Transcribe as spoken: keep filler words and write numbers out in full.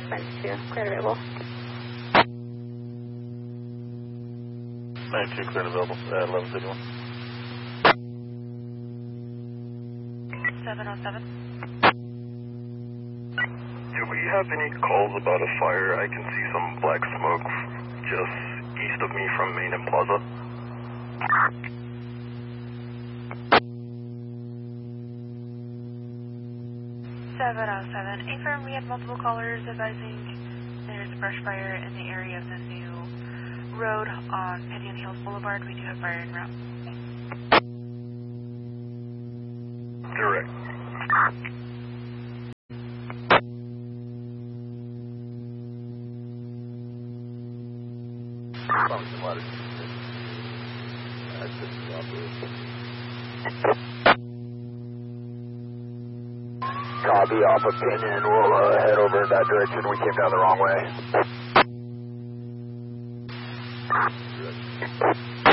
ninety-two, clear and available. ninety-two, clear and available, uh, eleven fifty-one. seven oh seven. Do we have any calls about a fire? I can see some black smoke just east of me from Main and Plaza. seven oh seven. Affirm, we had multiple callers advising there's a brush fire in the area of the new road on Pigeon Hills Boulevard. We do have fire en route. Direct. Probably some water. That's just the operation. Copy, off opinion. We'll uh, head over in that direction. We came down the wrong way. Direct.